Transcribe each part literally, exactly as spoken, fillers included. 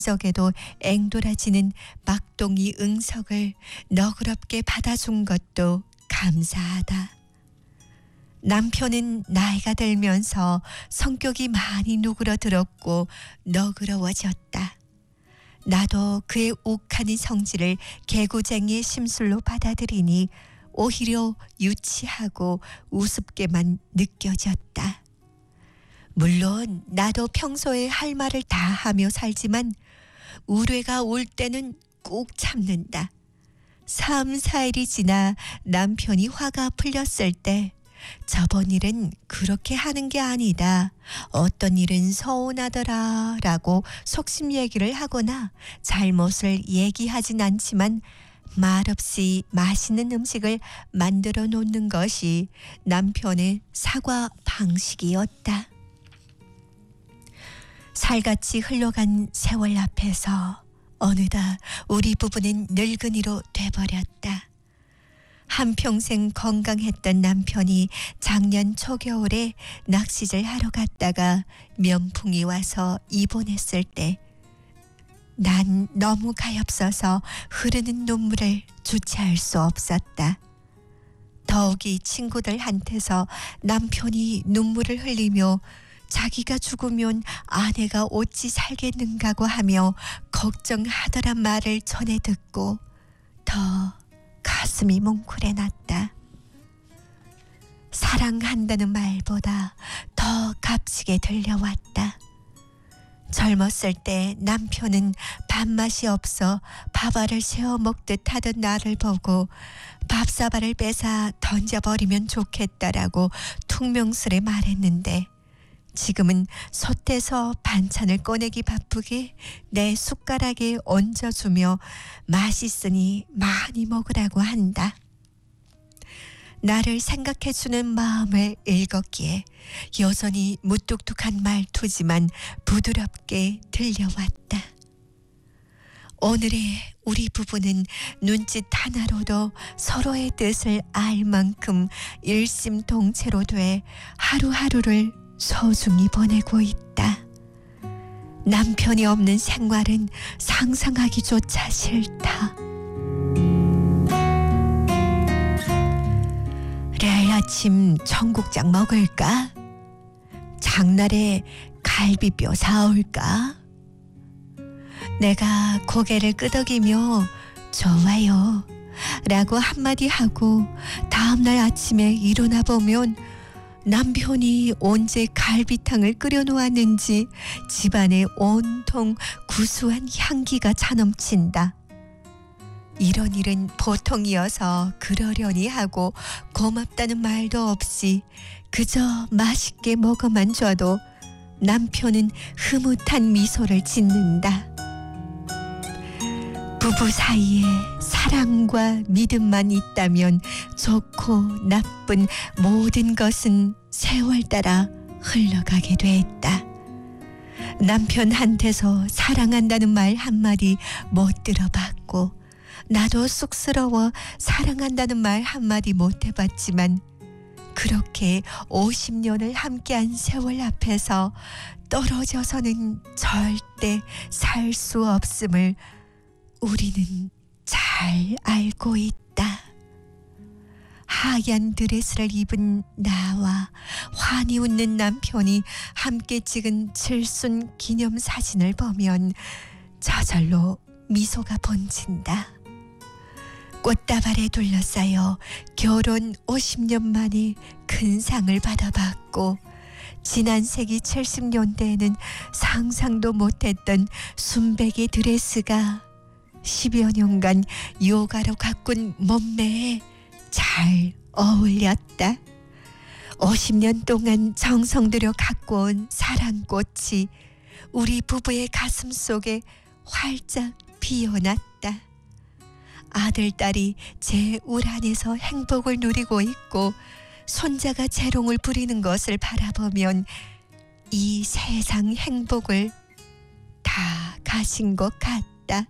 속에도 앵돌아지는 막동이 응석을 너그럽게 받아준 것도 감사하다. 남편은 나이가 들면서 성격이 많이 누그러들었고 너그러워졌다. 나도 그의 욱하는 성질을 개구쟁이의 심술로 받아들이니 오히려 유치하고 우습게만 느껴졌다. 물론 나도 평소에 할 말을 다 하며 살지만 우뢰가 올 때는 꾹 참는다. 삼, 사일이 지나 남편이 화가 풀렸을 때 저번 일은 그렇게 하는 게 아니다. 어떤 일은 서운하더라 라고 속심 얘기를 하거나 잘못을 얘기하진 않지만 말없이 맛있는 음식을 만들어 놓는 것이 남편의 사과 방식이었다. 살같이 흘러간 세월 앞에서 어느덧 우리 부부는 늙은이로 돼버렸다. 한평생 건강했던 남편이 작년 초겨울에 낚시를 하러 갔다가 면풍이 와서 입원했을 때 난 너무 가엾어서 흐르는 눈물을 주체할 수 없었다. 더욱이 친구들한테서 남편이 눈물을 흘리며 자기가 죽으면 아내가 어찌 살겠는가고 하며 걱정하더란 말을 전해 듣고 더 가슴이 뭉클해났다. 사랑한다는 말보다 더 값지게 들려왔다. 젊었을 때 남편은 밥맛이 없어 밥알을 세워 먹듯 하던 나를 보고 밥사발을 뺏어 던져버리면 좋겠다라고 퉁명스레 말했는데 지금은 솥에서 반찬을 꺼내기 바쁘게 내 숟가락에 얹어주며 맛있으니 많이 먹으라고 한다. 나를 생각해주는 마음을 읽었기에 여전히 무뚝뚝한 말투지만 부드럽게 들려왔다. 오늘의 우리 부부는 눈짓 하나로도 서로의 뜻을 알 만큼 일심동체로 돼 하루하루를 소중히 보내고 있다. 남편이 없는 생활은 상상하기조차 싫다. 내일 아침 청국장 먹을까? 장날에 갈비뼈 사올까? 내가 고개를 끄덕이며 좋아요 라고 한마디 하고 다음날 아침에 일어나 보면 남편이 언제 갈비탕을 끓여 놓았는지 집안에 온통 구수한 향기가 차넘친다. 이런 일은 보통이어서 그러려니 하고 고맙다는 말도 없이 그저 맛있게 먹어만 줘도 남편은 흐뭇한 미소를 짓는다. 부부 사이에 사랑과 믿음만 있다면 좋고 나쁜 모든 것은 세월 따라 흘러가게 됐다. 남편한테서 사랑한다는 말 한마디 못 들어봤고 나도 쑥스러워 사랑한다는 말 한마디 못 해봤지만 그렇게 오십 년을 함께한 세월 앞에서 떨어져서는 절대 살 수 없음을 우리는 잘 알고 있다. 하얀 드레스를 입은 나와 환히 웃는 남편이 함께 찍은 칠순 기념사진을 보면 저절로 미소가 번진다. 꽃다발에 둘러싸여 결혼 오십 년 만에 큰 상을 받아봤고 지난 세기 칠십 년대에는 상상도 못했던 순백의 드레스가 십여 년간 요가로 가꾼 몸매에 잘 어울렸다. 오십 년 동안 정성 들여 갖고 온 사랑꽃이 우리 부부의 가슴 속에 활짝 피어났다. 아들, 딸이 제 울 안에서 행복을 누리고 있고 손자가 재롱을 부리는 것을 바라보면 이 세상 행복을 다 가진 것 같다.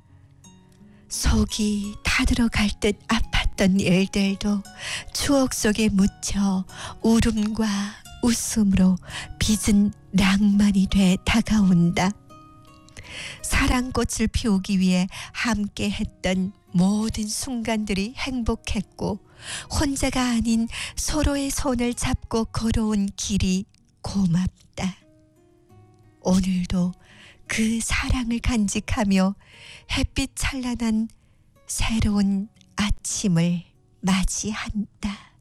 속이 타들어갈 듯 아팠던 일들도 추억 속에 묻혀 울음과 웃음으로 빚은 낭만이 돼 다가온다. 사랑꽃을 피우기 위해 함께 했던 모든 순간들이 행복했고 혼자가 아닌 서로의 손을 잡고 걸어온 길이 고맙다. 오늘도 그 사랑을 간직하며 햇빛 찬란한 새로운 아침을 맞이한다.